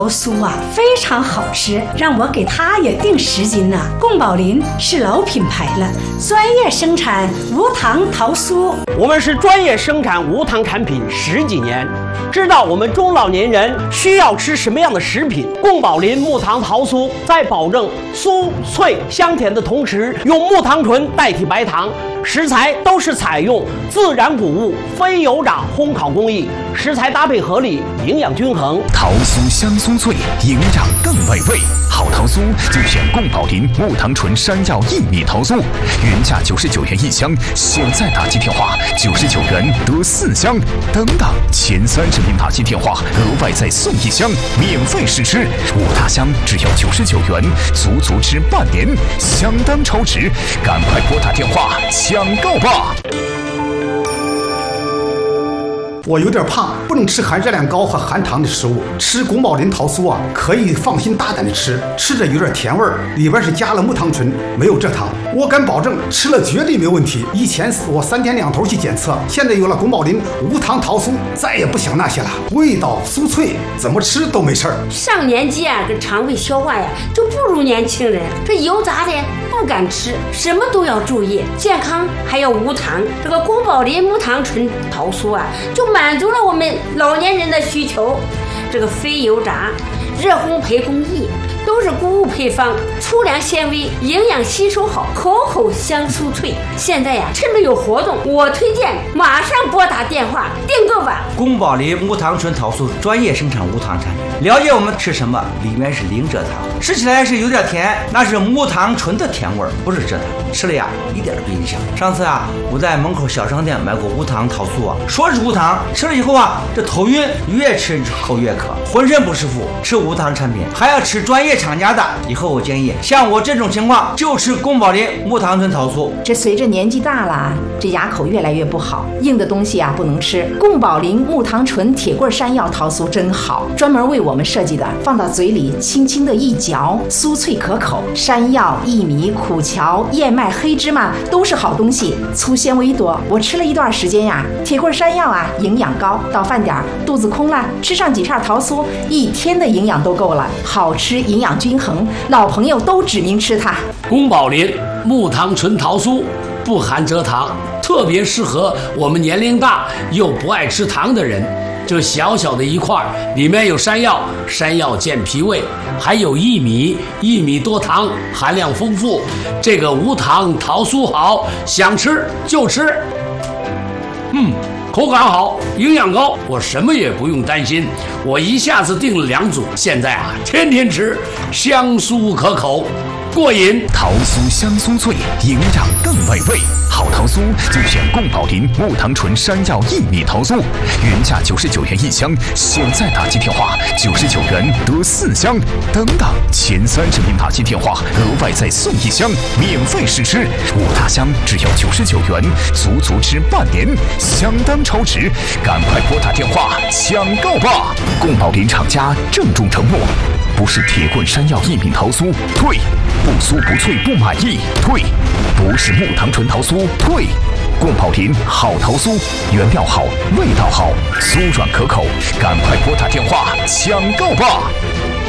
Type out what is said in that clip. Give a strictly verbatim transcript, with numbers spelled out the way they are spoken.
酥啊非常好吃，让我给它也订十斤呢。宫保林是老品牌了，专业生产无糖桃酥。 我们是专业生产无糖产品十几年，知道我们中老年人需要吃什么样的食品。宫保林木糖桃酥在保证酥脆香甜的同时，用木糖醇代替白糖，食材都是采用自然谷物非油炸烘烤工艺，食材搭配合理，营养均衡。 桃酥香酥脆，营养更美味。好桃酥就选宫保林木糖醇山药薏米桃酥，原价九十九元一箱，现在打击电话九十九元得四箱，等等前三十名打击电话额外再送一箱，免费试吃。五大箱只要九十九元，足足吃半年，相当超值，赶快拨打电话抢购吧！ 我有点胖，不能吃含热量高和含糖的食物。吃宫保林桃酥啊，可以放心大胆的吃，吃着有点甜味儿，里边是加了木糖醇，没有蔗糖。我敢保证，吃了绝对没问题。以前我三天两头去检测，现在有了宫保林无糖桃酥，再也不想那些了。味道酥脆，怎么吃都没事儿。 上年纪啊，这肠胃消化呀就不如年轻人。这油炸的不敢吃，什么都要注意，健康还要无糖。这个宫保林木糖醇桃酥啊，就满足了我们老年人的需求。这个非油炸、热烘焙工艺都是谷物配方，粗粮纤维，营养吸收好，口口香酥脆。现在呀，趁着有活动，我推荐马上拨打电话订购吧。 宫保林木糖醇桃酥专业生产无糖产品，了解我们吃什么，里面是零蔗糖，吃起来是有点甜，那是木糖醇的甜味儿，不是蔗糖，吃了呀一点都不影响。上次啊，我在门口小商店买过无糖桃酥啊，说是无糖，吃了以后啊，这头晕，越吃后越渴，浑身不舒服。吃无糖产品还要吃专业厂家的，以后我建议像我这种情况就吃宫保林木糖醇桃酥。 这随着年纪大了，这牙口越来越不好，硬的东西啊不能吃。宫保林木糖醇铁棍山药桃酥真好，专门为我们设计的，放到嘴里轻轻的一嚼，酥脆可口。山药、薏米、苦荞、燕麦、黑芝麻都是好东西，粗纤维多。我吃了一段时间呀，铁棍山药啊营养高，到饭点肚子空了，吃上几片桃酥，一天的营养都够了，好吃，营养均衡，老朋友都指名吃它。 宫保林木糖醇桃酥不含蔗糖，特别适合我们年龄大又不爱吃糖的人。这小小的一块里面有山药，山药健脾胃，还有薏米，薏米多糖，含量丰富。这个无糖桃酥好，想吃就吃。嗯，口感好，营养高，我什么也不用担心。我一下子订了两组，现在啊，天天吃，香酥可口，过瘾。 桃酥香酥脆，营养更美味。好桃酥就选宫保林木糖醇山药薏米桃酥，原价九十九元一箱，现在打击电话九十九元得四箱，等等前三十名打击电话额外再送一箱，免费试吃。五大箱只要九十九元，足足吃半年，相当超值，赶快拨打电话抢购吧！宫保林厂家郑重承诺，不是铁棍山药薏米桃酥退，不酥不脆不满意退，不是木糖醇桃酥退。宫保林好桃酥，原料好，味道好，酥软可口，赶快拨打电话抢购吧！